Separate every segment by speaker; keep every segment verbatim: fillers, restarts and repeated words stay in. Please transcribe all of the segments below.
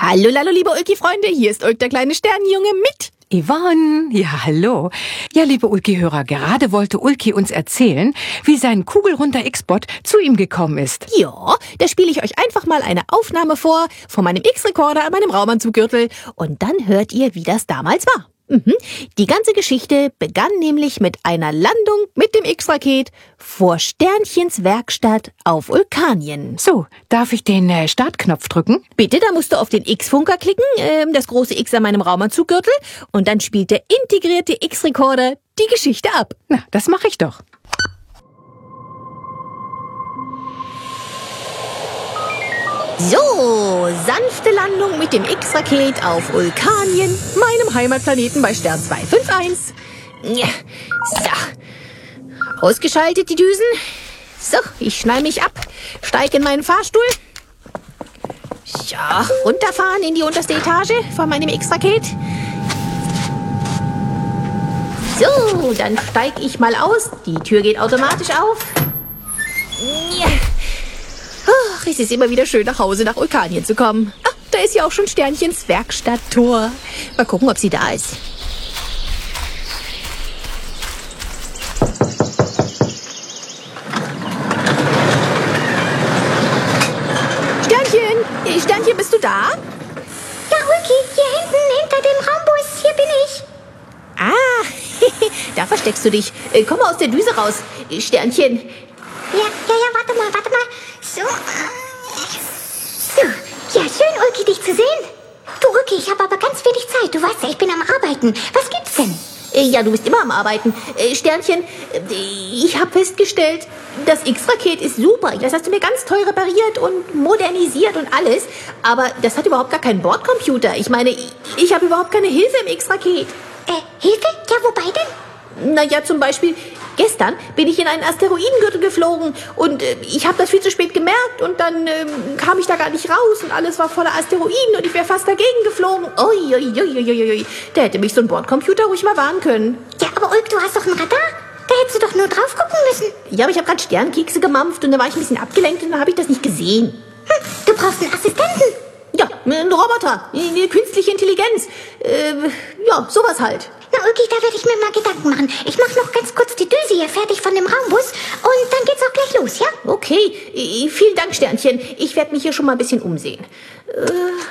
Speaker 1: Hallo, hallo, liebe Ulki-Freunde, hier ist Ulk, der kleine Sternenjunge mit
Speaker 2: Yvonne, ja hallo. Ja, liebe Ulki-Hörer, gerade wollte Ulki uns erzählen, wie sein kugelrunder X-Bot zu ihm gekommen ist.
Speaker 1: Ja, da spiele ich euch einfach mal eine Aufnahme vor von meinem X-Rekorder an meinem Raumanzuggürtel und dann hört ihr, wie das damals war. Mhm. Die ganze Geschichte begann nämlich mit einer Landung mit dem X-Raket vor Sternchens Werkstatt auf Ulkanien.
Speaker 2: So, darf ich den äh, Startknopf drücken?
Speaker 1: Bitte, da musst du auf den X-Funker klicken, äh, das große X an meinem Raumanzuggürtel, und dann spielt der integrierte X-Rekorder die Geschichte ab.
Speaker 2: Na, das mache ich doch.
Speaker 1: So, sanfte Landung mit dem X-Raket auf Ulkanien, meinem Heimatplaneten bei Stern zwei fünf eins. So, ausgeschaltet die Düsen. So, ich schnall mich ab, steig in meinen Fahrstuhl. Ja, runterfahren in die unterste Etage von meinem X-Raket. So, dann steig ich mal aus. Die Tür geht automatisch auf. Ja. Ach, es ist immer wieder schön, nach Hause nach Ulkanien zu kommen. Ach, da ist ja auch schon Sternchens Werkstatttor. Mal gucken, ob sie da ist. Sternchen, äh, Sternchen, bist du da?
Speaker 3: Ja, Ulki, hier hinten, hinter dem Raumbus, hier bin ich.
Speaker 1: Ah, da versteckst du dich. Äh, komm mal aus der Düse raus, äh, Sternchen.
Speaker 3: Ja, ja, ja, warte mal, warte mal. So. So. Ja, schön, Ulki, dich zu sehen. Du, Ulki, ich habe aber ganz wenig Zeit. Du weißt ja, ich bin am Arbeiten. Was gibt's denn?
Speaker 1: Äh, ja, du bist immer am Arbeiten. Äh, Sternchen, äh, ich habe festgestellt, das X-Raket ist super. Das hast du mir ganz toll repariert und modernisiert und alles. Aber das hat überhaupt gar keinen Bordcomputer. Ich meine, ich, ich habe überhaupt keine Hilfe im X-Raket.
Speaker 3: Äh, Hilfe? Ja, wobei denn?
Speaker 1: Naja, zum Beispiel, gestern bin ich in einen Asteroidengürtel geflogen und äh, ich habe das viel zu spät gemerkt und dann äh, kam ich da gar nicht raus und alles war voller Asteroiden und ich wäre fast dagegen geflogen. Ui, ui, ui, ui, ui. Da hätte mich so ein Bordcomputer ruhig mal warnen können.
Speaker 3: Ja, aber Ulk, du hast doch ein Radar. Da hättest du doch nur drauf gucken müssen.
Speaker 1: Ja, aber ich habe gerade Sternkekse gemampft und da war ich ein bisschen abgelenkt und dann habe ich das nicht gesehen.
Speaker 3: Hm, du brauchst einen Assistenten.
Speaker 1: Ja, ein Roboter, eine künstliche Intelligenz. Äh, ja, sowas halt.
Speaker 3: Na, Ulki, da werde ich mir mal Gedanken machen. Ich mache noch ganz kurz die Düse hier fertig von dem Raumbus und dann geht's auch gleich los, ja?
Speaker 1: Okay, äh, vielen Dank, Sternchen. Ich werde mich hier schon mal ein bisschen umsehen. Äh,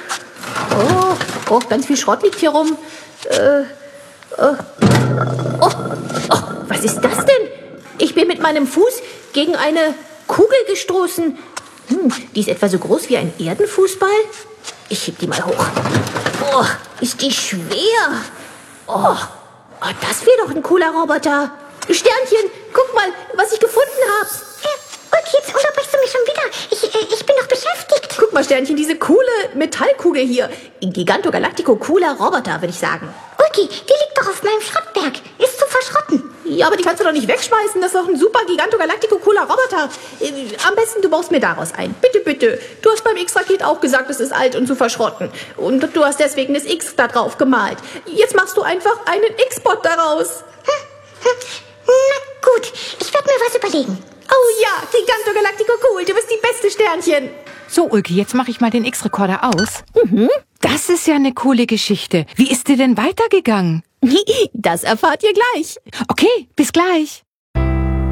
Speaker 1: oh, oh, ganz viel Schrott liegt hier rum. Äh, oh, oh, oh, was ist das denn? Ich bin mit meinem Fuß gegen eine Kugel gestoßen. Hm, die ist etwa so groß wie ein Erdenfußball. Ich heb die mal hoch. Oh, ist die schwer. Oh, oh, das wäre doch ein cooler Roboter. Sternchen, guck mal, was ich gefunden habe.
Speaker 3: Äh, Ulki, jetzt unterbrichst du mich schon wieder. Ich, äh, ich bin noch beschäftigt.
Speaker 1: Guck mal, Sternchen, diese coole Metallkugel hier. Giganto Galactico, cooler Roboter, würde ich sagen.
Speaker 3: Ulki, die liegt doch auf meinem Schrottberg. Ist zu verschrotten.
Speaker 1: Ja, aber die kannst du doch nicht wegschmeißen. Das ist doch ein super Giganto Galactico cooler Roboter. Äh, Am besten, du baust mir daraus ein. Bitte, bitte. Du hast beim X-Raket auch gesagt, es ist alt und zu verschrotten. Und du hast deswegen das X da drauf gemalt. Jetzt machst du einfach einen X-Bot daraus.
Speaker 3: Hm, hm. Na gut, ich werde mir was überlegen.
Speaker 1: Oh ja, Giganto Galactico cool. Du bist die beste, Sternchen.
Speaker 2: So, Ulki, jetzt mache ich mal den X-Rekorder aus.
Speaker 1: Mhm.
Speaker 2: Das ist ja eine coole Geschichte. Wie ist dir denn weitergegangen?
Speaker 1: Das erfahrt ihr gleich.
Speaker 2: Okay, bis gleich.